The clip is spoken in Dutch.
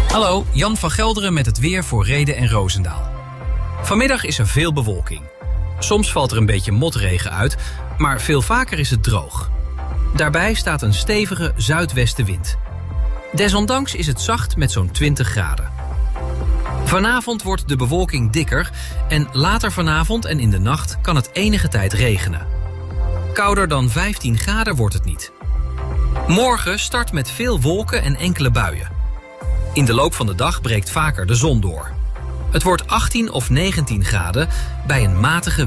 Hallo, Jan van Gelderen met het weer voor Rheden en Roosendaal. Vanmiddag is er veel bewolking. Soms valt er een beetje motregen uit, maar veel vaker is het droog. Daarbij staat een stevige zuidwestenwind. Desondanks is het zacht met zo'n 20 graden. Vanavond wordt de bewolking dikker en later vanavond en in de nacht kan het enige tijd regenen. Kouder dan 15 graden wordt het niet. Morgen start met veel wolken en enkele buien. In de loop van de dag breekt vaker de zon door. Het wordt 18 of 19 graden bij een matige